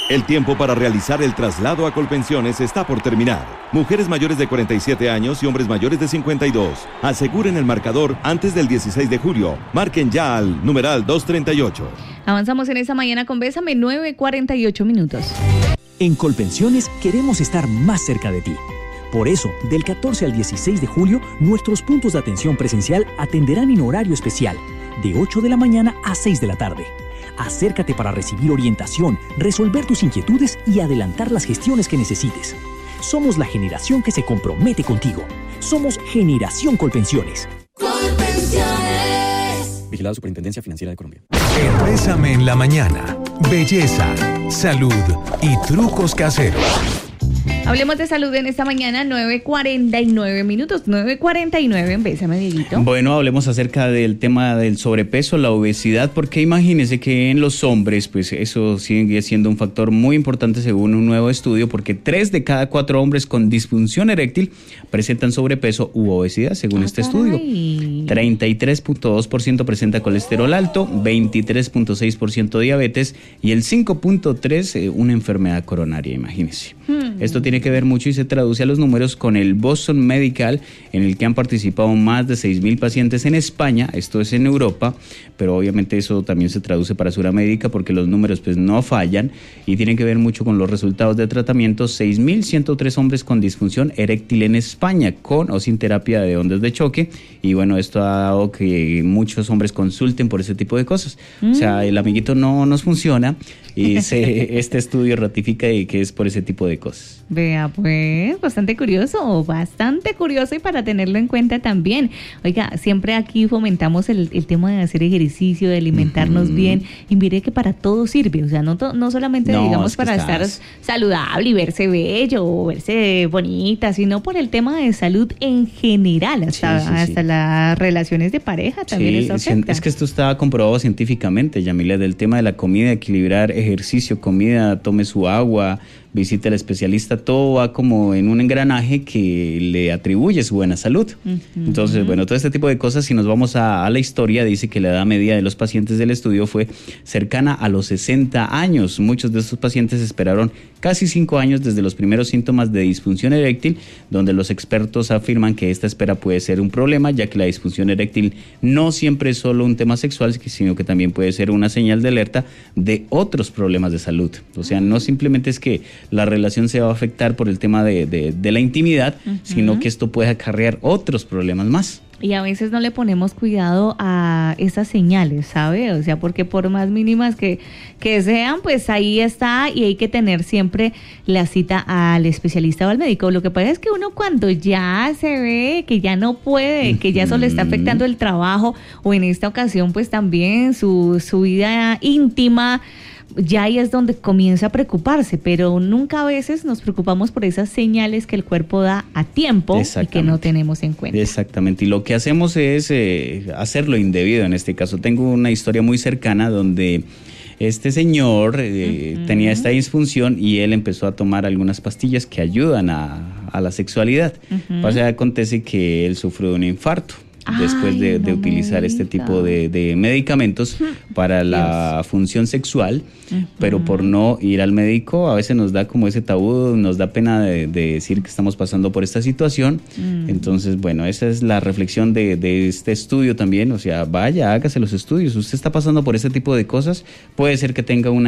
El tiempo para realizar el traslado a Colpensiones está por terminar. Mujeres mayores de 47 años y hombres mayores de 52. Aseguren el marcador antes del 16 de julio. Marquen ya al numeral 238. Avanzamos en esta mañana con Bésame, 9:48 minutos. En Colpensiones queremos estar más cerca de ti. Por eso, del 14 al 16 de julio, nuestros puntos de atención presencial atenderán en horario especial, de 8 de la mañana a 6 de la tarde. Acércate para recibir orientación, resolver tus inquietudes y adelantar las gestiones que necesites. Somos la generación que se compromete contigo. Somos Generación Colpensiones. Colpensiones. Vigilado Superintendencia Financiera de Colombia. En Bésame en la mañana, belleza, salud y trucos caseros. Hablemos de salud en esta mañana, 9:49 minutos, 9:49 en Bésame, Dieguito. Bueno, hablemos acerca del tema del sobrepeso, la obesidad, porque imagínense que en los hombres, pues eso sigue siendo un factor muy importante según un nuevo estudio, porque 3 de cada 4 hombres con disfunción eréctil presentan sobrepeso u obesidad, según este estudio. 33.2% presenta colesterol alto, 23.6% diabetes y el 5.3% una enfermedad coronaria, imagínense. Esto tiene que ver mucho y se traduce a los números con el Boston Medical, en el que han participado más de 6,000 pacientes en España, esto es en Europa, pero obviamente eso también se traduce para Sudamérica porque los números pues no fallan y tienen que ver mucho con los resultados de tratamiento. 6,103 hombres con disfunción eréctil en España, con o sin terapia de ondas de choque, y bueno, esto ha dado que muchos hombres consulten por ese tipo de cosas. O sea, el amiguito no nos funciona y este estudio ratifica que es por ese tipo de cosas. Vea, pues, bastante curioso y para tenerlo en cuenta también. Oiga, siempre aquí fomentamos el tema de hacer ejercicio, de alimentarnos bien, y mire que para todo sirve, o sea, no solamente digamos para estar saludable y verse bello o verse bonita, sino por el tema de salud en general, hasta las relaciones de pareja también eso afecta. Es que esto está comprobado científicamente, Yamila, del tema de la comida, equilibrar ejercicio, comida, tome su agua, visite al especialista, todo va como en un engranaje que le atribuye su buena salud. Entonces, bueno, todo este tipo de cosas, si nos vamos a la historia, dice que la edad media de los pacientes del estudio fue cercana a los 60 años. Muchos de estos pacientes esperaron casi 5 años desde los primeros síntomas de disfunción eréctil, donde los expertos afirman que esta espera puede ser un problema, ya que la disfunción eréctil no siempre es solo un tema sexual, sino que también puede ser una señal de alerta de otros problemas de salud. O sea, no simplemente es que la relación se va a afectar por el tema de la intimidad, sino que esto puede acarrear otros problemas más. Y a veces no le ponemos cuidado a esas señales, ¿sabe? O sea, porque por más mínimas que sean, pues ahí está, y hay que tener siempre la cita al especialista o al médico. Lo que pasa es que uno cuando ya se ve que ya no puede, que ya eso le está afectando el trabajo, o en esta ocasión pues también su vida íntima, ya ahí es donde comienza a preocuparse, pero nunca a veces nos preocupamos por esas señales que el cuerpo da a tiempo y que no tenemos en cuenta. Exactamente, y lo que hacemos es hacerlo indebido en este caso. Tengo una historia muy cercana donde este señor tenía esta disfunción y él empezó a tomar algunas pastillas que ayudan a la sexualidad. Acontece que él sufrió de un infarto después de utilizar este tipo de medicamentos para la función sexual, pero por no ir al médico, a veces nos da como ese tabú, nos da pena de decir que estamos pasando por esta situación. Entonces, bueno, esa es la reflexión de este estudio también. O sea, vaya, hágase los estudios. Usted está pasando por este tipo de cosas, puede ser que tenga una